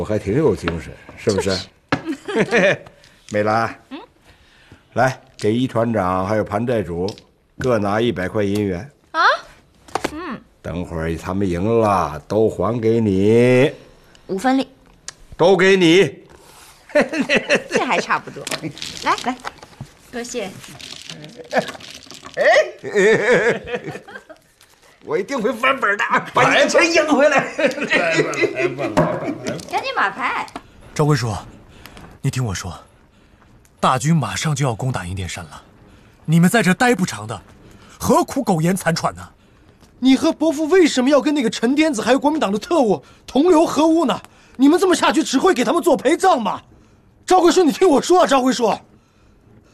我还挺有精神，是不是？美兰，来给一团长还有潘寨主各拿100块银元啊。 等会儿他们赢了，都还给你 5分利， 都给你。 这还差不多。来，多谢。 我一定会翻本的，把你的钱赢回来。 赶紧码牌。 赵贵叔，你听我说，大军马上就要攻打银殿山了，你们在这待不长的，何苦苟延残喘呢？你和伯父为什么要跟那个陈颠子还有国民党的特务同流合污呢？你们这么下去只会给他们做陪葬吗？赵贵叔，你听我说啊，赵贵叔。